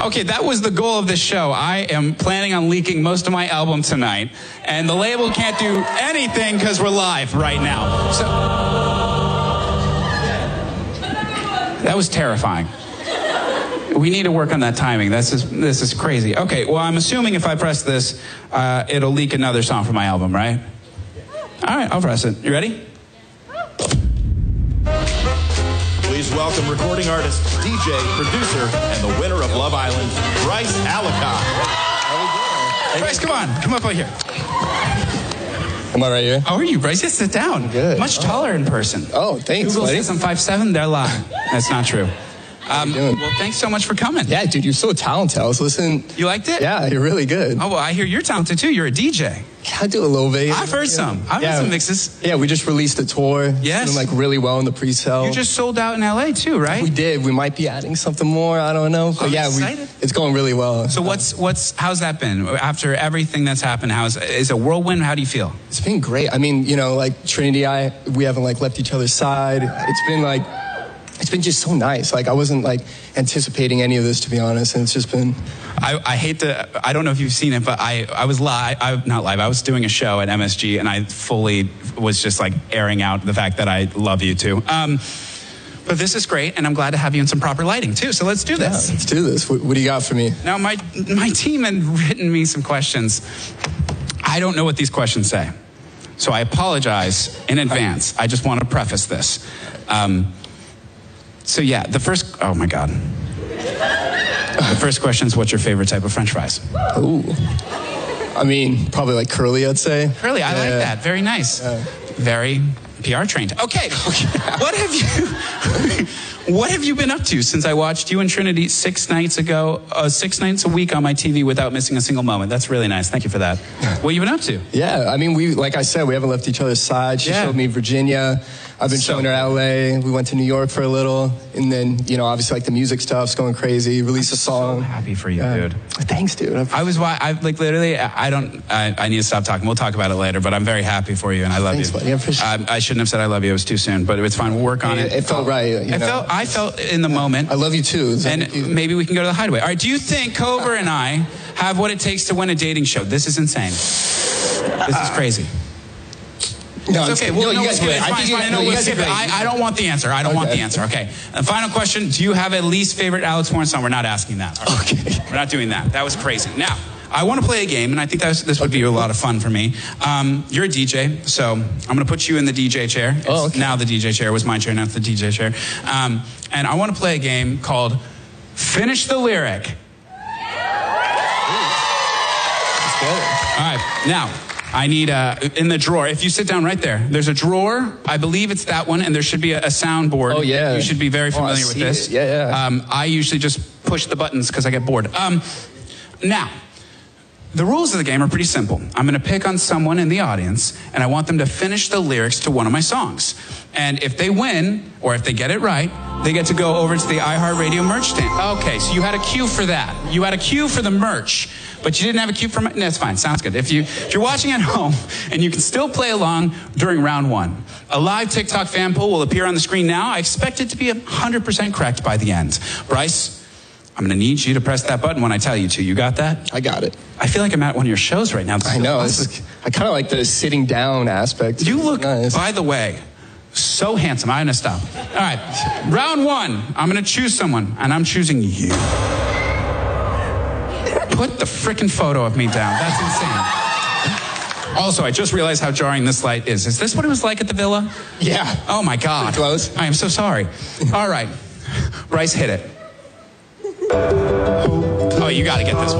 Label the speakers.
Speaker 1: Okay, that was the goal of this show. I am planning on leaking most of my album tonight, and the label can't do anything because we're live right now. So that was terrifying. We need to work on that timing. This is crazy. Okay, well, I'm assuming if I press this, it'll leak another song from my album, right? All right, I'll press it. You ready?
Speaker 2: Please welcome recording artist, DJ, producer, and the winner of Love Island, Bryce Allicott.
Speaker 1: Hey, Bryce, come on. Come up over here.
Speaker 3: Am I right here?
Speaker 1: How are you, Bryce? Yes, sit down.
Speaker 3: Good.
Speaker 1: Much taller in person.
Speaker 3: Oh, thanks,
Speaker 1: Google
Speaker 3: buddy.
Speaker 1: says I'm 5'7". They're lying. That's not true. Well, thanks so much for coming.
Speaker 3: Yeah, dude, you're so talented. I was listening.
Speaker 1: You liked it?
Speaker 3: Yeah, you're really good.
Speaker 1: Oh, well, I hear you're talented too. You're a DJ.
Speaker 3: I do a little bit.
Speaker 1: I've heard some. I've heard some mixes.
Speaker 3: Yeah, we just released a tour.
Speaker 1: Yes.
Speaker 3: It's doing, like, really well in the pre-sale.
Speaker 1: You just sold out in LA too, right?
Speaker 3: We did. We might be adding something more. I don't know. But
Speaker 1: I'm
Speaker 3: yeah,
Speaker 1: excited.
Speaker 3: it's going really well.
Speaker 1: So how's that been? After everything that's happened, is it a whirlwind? How do you feel?
Speaker 3: It's been great. I mean, like Trinity, we haven't like left each other's side. It's been just so nice. Like, I wasn't like anticipating any of this, to be honest, and it's just been.
Speaker 1: I don't know if you've seen it, but I was not live. I was doing a show at MSG, and I fully was just like airing out the fact that I love you too. But this is great, and I'm glad to have you in some proper lighting too. So let's do this.
Speaker 3: Yeah, let's do this. What do you got for me?
Speaker 1: Now, my team had written me some questions. I don't know what these questions say, so I apologize in advance. I just want to preface this. So yeah, oh my God. The first question is, what's your favorite type of French fries?
Speaker 3: Ooh. I mean, probably like curly, I'd say.
Speaker 1: Curly, I like that. Very nice. Very PR trained. Okay. What have you been up to since I watched you and Trinity 6 nights ago, 6 nights a week on my TV without missing a single moment? That's really nice. Thank you for that. What have you been up to?
Speaker 3: Yeah, I mean, like I said, we haven't left each other's side. She showed me Virginia. I've been showing her LA. We went to New York for a little. And then, obviously, like, the music stuff's going crazy. Released a song.
Speaker 1: I'm so happy for you, dude.
Speaker 3: Thanks, dude.
Speaker 1: I need to stop talking. We'll talk about it later, but I'm very happy for you, and I love you.
Speaker 3: Buddy.
Speaker 1: I shouldn't have said I love you. It was too soon, but it's fine. We'll work on it.
Speaker 3: It felt right.
Speaker 1: I felt in the moment.
Speaker 3: I love you, too.
Speaker 1: And maybe we can go to the Hideaway. All right, do you think Cobra and I have what it takes to win a dating show? This is insane. This is crazy.
Speaker 3: No,
Speaker 1: it's okay.
Speaker 3: You guys are great.
Speaker 1: I don't want the answer. I don't want the answer. Okay. And final question. Do you have a least favorite Alex Warren song? We're not asking that. Right.
Speaker 3: Okay.
Speaker 1: We're not doing that. That was crazy. Now, I want to play a game, and I think this would be a lot of fun for me. You're a DJ, so I'm going to put you in the DJ chair. Now the DJ chair was my chair, now it's the DJ chair. And I want to play a game called Finish the Lyric.
Speaker 3: Let's go.
Speaker 1: All right. Now, I need in the drawer. If you sit down right there, there's a drawer. I believe it's that one, and there should be a soundboard.
Speaker 3: Oh yeah,
Speaker 1: you should be very familiar with this.
Speaker 3: Yeah.
Speaker 1: I usually just push the buttons because I get bored. Now, the rules of the game are pretty simple. I'm going to pick on someone in the audience, and I want them to finish the lyrics to one of my songs. And if they win, or if they get it right, they get to go over to the iHeartRadio merch stand. Okay, so you had a cue for that. You had a cue for the merch, but you didn't have a cue for my... That's fine, sounds good. If you're watching at home, and you can still play along during round 1, a live TikTok fan poll will appear on the screen now. I expect it to be 100% correct by the end. Bryce, I'm going to need you to press that button when I tell you to. You got that?
Speaker 3: I got it.
Speaker 1: I feel like I'm at one of your shows right now.
Speaker 3: I know. I kind of like the sitting down aspect.
Speaker 1: You look,
Speaker 3: nice.
Speaker 1: By the way, so handsome. I'm going to stop. All right. Round 1. I'm going to choose someone, and I'm choosing you. Put the frickin' photo of me down. That's insane. Also, I just realized how jarring this light is. Is this what it was like at the villa?
Speaker 3: Yeah.
Speaker 1: Oh, my God.
Speaker 3: Pretty close.
Speaker 1: I am so sorry. All right. Bryce, hit it. Oh, you got to get this one.